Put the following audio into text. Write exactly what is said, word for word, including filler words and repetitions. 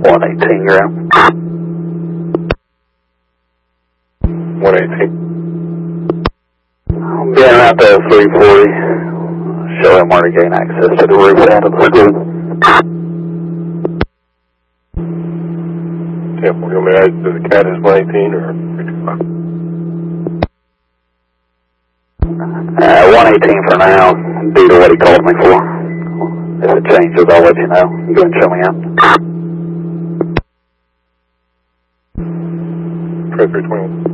one eighteen, you're out. one eighteen. Being out there at three forty. Show him where to gain access to the roof out of the school. Yeah, we're going to add to the cat is one eighteen or fifty-five? Uh, one eighteen for now, due to what he called me for. If it changes, I'll let you know. You go and show me out. twenty-three twenty-one.